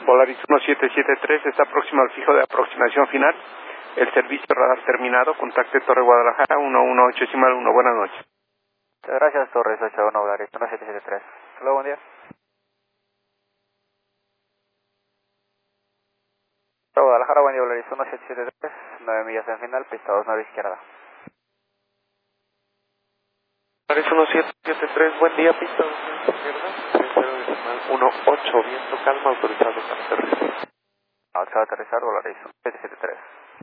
Volaris 1773 está próximo al fijo de aproximación final. El servicio radar terminado. Contacte Torre Guadalajara 118.1. Buenas noches. Gracias, Torres 81 Volaris 1773. Hasta luego, buen día. Torre Guadalajara, buen día, Volaris 1773. 9 millas en final, pista 29 izquierda. Volaris 1773, buen día, pista 29 izquierda. 18, viento calma, autorizado para aterrizar. Autorizado aterrizar, Volaris 1773.